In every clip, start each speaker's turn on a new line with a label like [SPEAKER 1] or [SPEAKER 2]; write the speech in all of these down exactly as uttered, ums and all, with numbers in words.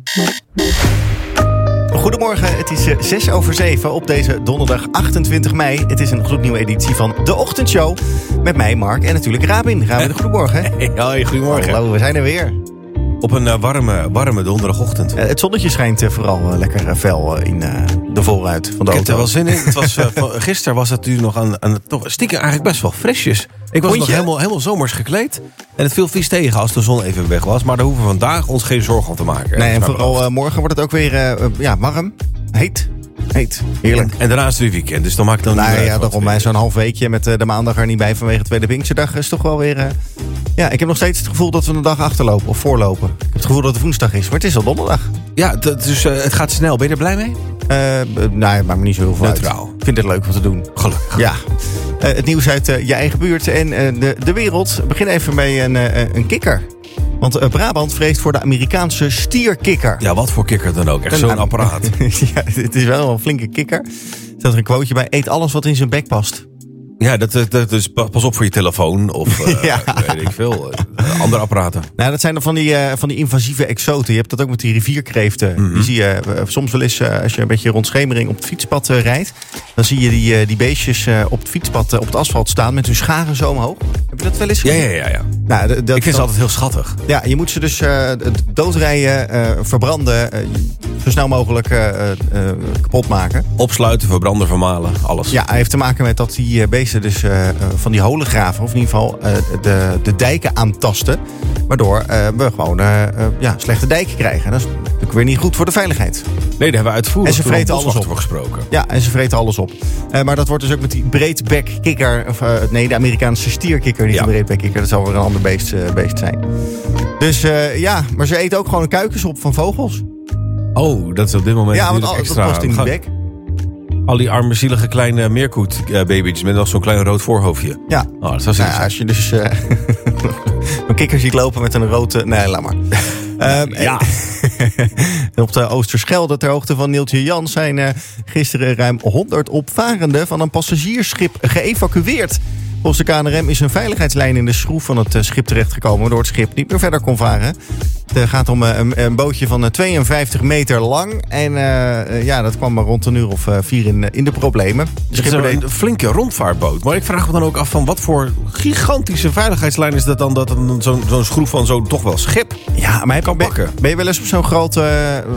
[SPEAKER 1] Goedemorgen, het is zes over zeven op deze donderdag achtentwintig mei. Het is een gloednieuwe editie van De Ochtendshow. Met mij, Mark, en natuurlijk Rabin. Rabin, goedemorgen.
[SPEAKER 2] Hey, hoi, goedemorgen.
[SPEAKER 1] Hallo, we zijn er weer.
[SPEAKER 2] Op een uh, warme, warme donderdagochtend.
[SPEAKER 1] Uh, het zonnetje schijnt uh, vooral uh, lekker uh, fel uh, in uh, de voorruit van de
[SPEAKER 2] Ik
[SPEAKER 1] auto.
[SPEAKER 2] heb er wel zin in. Het was, uh, van, gisteren was het natuurlijk nog aan, aan toch stiekem eigenlijk best wel fresjes. Ik was nog helemaal, helemaal zomers gekleed. En het viel vies tegen als de zon even weg was. Maar daar hoeven we vandaag ons geen zorgen om te maken.
[SPEAKER 1] Nee, en vooral uh, morgen wordt het ook weer uh, ja, warm. Heet. Heet. Heerlijk.
[SPEAKER 2] En, en daarna is het weer weekend. Dus dan maakt het dan
[SPEAKER 1] nou,
[SPEAKER 2] niet
[SPEAKER 1] ja, daarom mij zo'n half weekje met uh, de maandag er niet bij vanwege Tweede Pinksterdag is toch wel weer... Uh, ja, ik heb nog steeds het gevoel dat we een dag achterlopen of voorlopen. Ik heb het gevoel dat het woensdag is, maar het is al donderdag.
[SPEAKER 2] Ja, t- dus uh, het gaat snel. Ben je er blij mee?
[SPEAKER 1] Uh, nou, het maakt me niet zo heel veel
[SPEAKER 2] Neutraal.
[SPEAKER 1] uit. Ik vind het leuk om te doen.
[SPEAKER 2] Gelukkig.
[SPEAKER 1] Ja. Uh, het nieuws uit uh, je eigen buurt en uh, de, de wereld. Begin even met een, uh, een kikker. Want uh, Brabant vreest voor de Amerikaanse stierkikker.
[SPEAKER 2] Ja, wat voor kikker dan ook. Echt zo'n apparaat.
[SPEAKER 1] Ja, het is wel een flinke kikker. Er staat er een quoteje bij. Eet alles wat in zijn bek past.
[SPEAKER 2] Ja, dat, dat, dus pas op voor je telefoon of uh,
[SPEAKER 1] ja.
[SPEAKER 2] weet ik veel. Uh, andere apparaten.
[SPEAKER 1] Nou, dat zijn dan van die, uh, van die invasieve exoten. Je hebt dat ook met die rivierkreeften. Mm-hmm. Die zie je uh, soms wel eens uh, als je een beetje rond schemering op het fietspad uh, rijdt. Dan zie je die, uh, die beestjes uh, op het fietspad, uh, op het asfalt staan met hun scharen zo omhoog. Heb je dat wel eens gezien?
[SPEAKER 2] Ja, ja, ja. ja.
[SPEAKER 1] Nou, d- dat,
[SPEAKER 2] ik vind ze altijd heel schattig.
[SPEAKER 1] Ja, je moet ze dus uh, doodrijden, uh, verbranden, uh, zo snel mogelijk uh, uh, kapot maken.
[SPEAKER 2] Opsluiten, verbranden, vermalen, alles.
[SPEAKER 1] Ja, hij heeft te maken met dat die beesten dus uh, van die holen graven, of in ieder geval uh, de, de dijken aantasten. Waardoor uh, we gewoon uh, uh, ja, slechte dijken krijgen. Dat is natuurlijk weer niet goed voor de veiligheid.
[SPEAKER 2] Nee, daar hebben we uitvoerig
[SPEAKER 1] en ze vreten alles op.
[SPEAKER 2] gesproken.
[SPEAKER 1] Ja, en ze vreten alles op. Uh, maar dat wordt dus ook met die breedbekkikker, of uh, nee, de Amerikaanse stierkikker, niet ja. de breedbekkikker. Dat zal weer een ander beest, uh, beest zijn. Dus uh, ja, maar ze eten ook gewoon kuikens op van vogels.
[SPEAKER 2] Oh, dat is op dit moment
[SPEAKER 1] ja, want al,
[SPEAKER 2] extra.
[SPEAKER 1] dat past in die bek.
[SPEAKER 2] Al die arme, zielige kleine meerkoetbaby's met nog zo'n klein rood voorhoofdje.
[SPEAKER 1] Ja.
[SPEAKER 2] Oh, dat was nou,
[SPEAKER 1] als je dus uh, een kikker ziet lopen met een rode... Nee, laat maar. Um, ja. Op de Oosterschelde, ter hoogte van Neeltje Jans, zijn uh, gisteren ruim honderd opvarenden van een passagiersschip geëvacueerd. Volgens de K N R M is een veiligheidslijn in de schroef van het schip terechtgekomen, waardoor het schip niet meer verder kon varen. Het gaat om een, een bootje van tweeënvijftig meter lang. En uh, ja, dat kwam maar rond een uur of uh, vier in, in de problemen. De
[SPEAKER 2] het is een, een flinke rondvaartboot. Maar ik vraag me dan ook af van wat voor gigantische veiligheidslijn is dat dan? Dat een, zo'n, zo'n schroef van zo'n toch wel schip
[SPEAKER 1] ja, maar heb,
[SPEAKER 2] kan
[SPEAKER 1] ben,
[SPEAKER 2] pakken.
[SPEAKER 1] Ben je wel eens op zo'n groot, uh,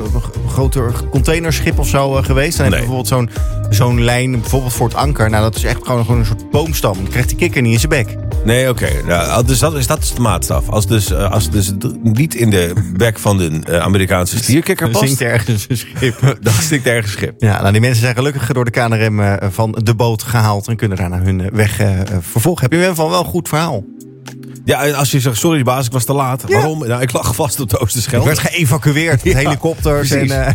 [SPEAKER 1] groter containerschip of zo uh, geweest? Dan heb je
[SPEAKER 2] nee.
[SPEAKER 1] bijvoorbeeld zo'n, zo'n lijn, bijvoorbeeld voor het anker. Nou, dat is echt gewoon, gewoon een soort boomstam. Dan krijgt die kikker niet in zijn bek.
[SPEAKER 2] Nee, oké. Okay. Nou, dus dat is, dat is de maatstaf. Als dus, uh, als dus niet in de bek van de uh, Amerikaanse stierkikker past...
[SPEAKER 1] Dan zinkt ergens een schip.
[SPEAKER 2] Dan zinkt ergens een schip.
[SPEAKER 1] Ja, nou, die mensen zijn gelukkig door de K N R M uh, van de boot gehaald... en kunnen daarna hun weg uh, vervolgen. Heb je in ieder geval wel een goed verhaal?
[SPEAKER 2] Ja, als je zegt, sorry baas, ik was te laat. Ja. Waarom? Nou, ik lag vast op de Oosterschelde.
[SPEAKER 1] Ik werd geëvacueerd met ja, helikopters. En, uh,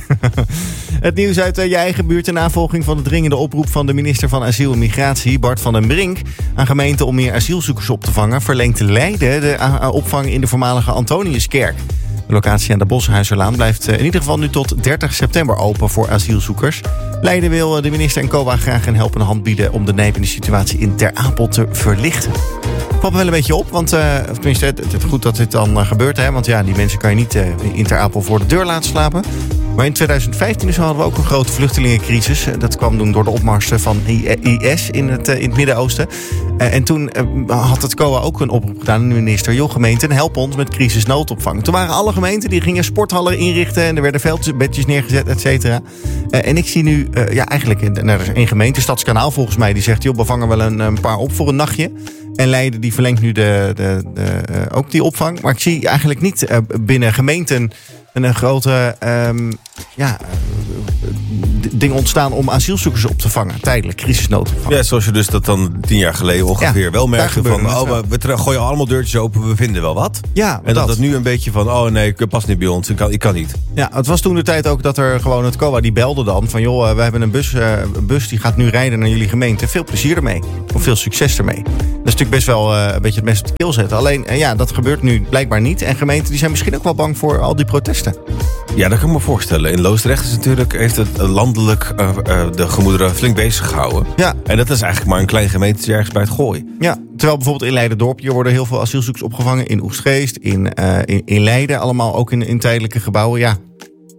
[SPEAKER 1] het nieuws uit uh, je eigen buurt in navolging van de dringende oproep van de minister van Asiel en Migratie, Bart van den Brink, aan gemeenten om meer asielzoekers op te vangen, verlengt Leiden de uh, opvang in de voormalige Antoniuskerk. De locatie aan de Boshuizerlaan blijft in ieder geval nu tot dertig september open voor asielzoekers. Leiden wil de minister en C O A graag een helpende hand bieden om de nijpende situatie in Ter Apel te verlichten. Ik valt me wel een beetje op, want uh, tenminste, het is goed dat dit dan uh, gebeurt. Hè, want ja, die mensen kan je niet uh, in Ter Apel voor de deur laten slapen. Maar in twintig vijftien dus hadden we ook een grote vluchtelingencrisis. Dat kwam toen door de opmars van I S in het, uh, in het Midden-Oosten. Uh, en toen uh, had het C O A ook een oproep gedaan aan de minister. Joh, gemeenten, help ons met crisisnoodopvang. Toen waren alle gemeenten die gingen sporthallen inrichten en er werden veldbedjes neergezet, et cetera. Uh, en ik zie nu, uh, ja, eigenlijk, in, nou, er is één gemeente, Stadskanaal volgens mij, die zegt, joh, we vangen wel een, een paar op voor een nachtje. En Leiden die verlengt nu de, de, de, uh, ook die opvang. Maar ik zie eigenlijk niet uh, binnen gemeenten een grote um, ja, uh, ding ontstaan om asielzoekers op te vangen. Tijdelijk, crisisnoodopvang.
[SPEAKER 2] Ja, zoals je dus dat dan tien jaar geleden ongeveer ja, wel merkte van, oh, we, we tra- gooien allemaal deurtjes open, we vinden wel wat.
[SPEAKER 1] Ja,
[SPEAKER 2] en dat,
[SPEAKER 1] dat
[SPEAKER 2] het nu een beetje van, oh nee, ik pas niet bij ons, ik kan, ik kan niet.
[SPEAKER 1] Ja, het was toen de tijd ook dat er gewoon het C O A die belde dan van, joh, we hebben een bus, uh, een bus die gaat nu rijden naar jullie gemeente. Veel plezier ermee. Of veel succes ermee. Dat is natuurlijk best wel uh, een beetje het mes op de keel zetten. Alleen, uh, ja, dat gebeurt nu blijkbaar niet. En gemeenten die zijn misschien ook wel bang voor al die protesten.
[SPEAKER 2] Ja, dat kan ik me voorstellen. In Loosdrecht is natuurlijk, heeft het landelijk uh, uh, de gemoederen flink bezig gehouden.
[SPEAKER 1] Ja.
[SPEAKER 2] En dat is eigenlijk maar een klein gemeente ergens bij het Gooi.
[SPEAKER 1] Ja, terwijl bijvoorbeeld in Leiden-dorp, hier worden heel veel asielzoekers opgevangen. In Oegstgeest, in, uh, in, in Leiden, allemaal ook in, in tijdelijke gebouwen. Ja,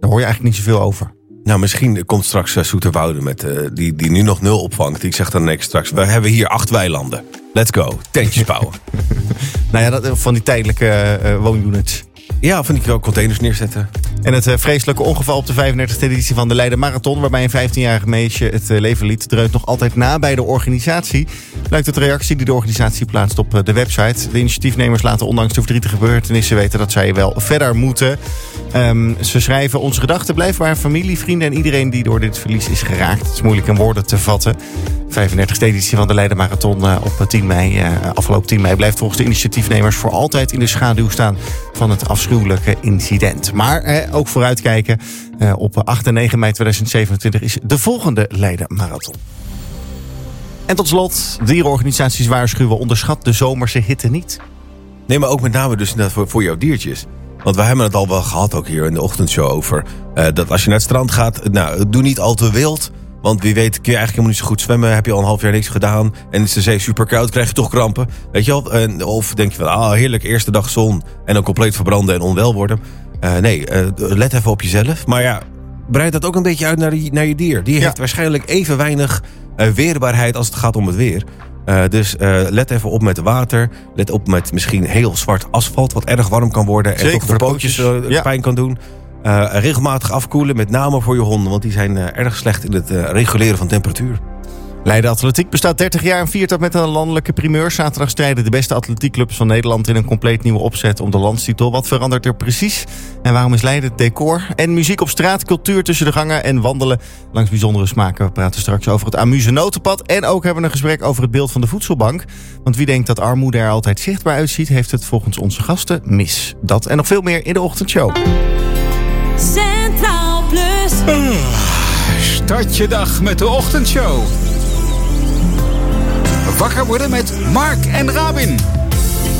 [SPEAKER 1] Daar hoor je eigenlijk niet zoveel over.
[SPEAKER 2] Nou, misschien komt straks uh, Zoeterwoude met uh, die, die nu nog nul opvangt. Ik zeg dan niks straks. We hebben hier acht weilanden. Let's go. Tentjes bouwen.
[SPEAKER 1] Nou ja, dat, van die tijdelijke uh, woonunits.
[SPEAKER 2] Ja, van die containers neerzetten.
[SPEAKER 1] En het uh, vreselijke ongeval op de vijfendertigste editie van de Leiden Marathon, waarbij een vijftienjarig meisje het uh, leven liet, dreunt nog altijd na bij de organisatie. Blijkt uit de reactie die de organisatie plaatst op uh, de website. De initiatiefnemers laten ondanks de verdrietige gebeurtenissen weten dat zij wel verder moeten. Um, ze schrijven: onze gedachten blijven bij haar familie, vrienden en iedereen die door dit verlies is geraakt. Het is moeilijk in woorden te vatten. De vijfendertigste editie van de Leiden Marathon uh, op tien mei, uh, afgelopen tien mei, blijft volgens de initiatiefnemers voor altijd in de schaduw staan van het afschuwelijke incident. Maar eh, ook vooruitkijken. Uh, op acht en negen mei tweeduizend zevenentwintig is de volgende Leiden Marathon. En tot slot, dierenorganisaties waarschuwen: onderschat de zomerse hitte niet.
[SPEAKER 2] Nee, maar ook met name dus voor, voor jouw diertjes. Want we hebben het al wel gehad ook hier in de ochtendshow over. Uh, dat als je naar het strand gaat, nou, doe niet al te wild. Want wie weet kun je eigenlijk helemaal niet zo goed zwemmen. Heb je al een half jaar niks gedaan. En is de zee super koud, krijg je toch krampen. Weet je wel? Uh, of denk je van, ah, heerlijk, eerste dag zon. En dan compleet verbranden en onwel worden. Uh, nee, uh, let even op jezelf. Maar ja, breid dat ook een beetje uit naar, die, naar je dier. Die heeft ja. waarschijnlijk even weinig uh, weerbaarheid als het gaat om het weer. Uh, dus uh, let even op met water. Let op met misschien heel zwart asfalt, wat erg warm kan worden.
[SPEAKER 1] Zeker,
[SPEAKER 2] en toch de pootjes uh, ja. pijn kan doen. Uh, regelmatig afkoelen, met name voor je honden. Want die zijn uh, erg slecht in het uh, reguleren van temperatuur.
[SPEAKER 1] Leiden Atletiek bestaat dertig jaar en viert dat met een landelijke primeur. Zaterdag strijden de beste atletiekclubs van Nederland in een compleet nieuwe opzet om de landstitel. Wat verandert er precies? En waarom is Leiden het decor? En muziek op straat, cultuur tussen de gangen en wandelen langs bijzondere smaken. We praten straks over het Amuse Notenpad. En ook hebben we een gesprek over het beeld van de voedselbank. Want wie denkt dat armoede er altijd zichtbaar uitziet, heeft het volgens onze gasten mis. Dat en nog veel meer in de ochtendshow.
[SPEAKER 3] Centraal Plus.
[SPEAKER 4] Uh, start je dag met de ochtendshow. Wakker worden met Mark en Rabin.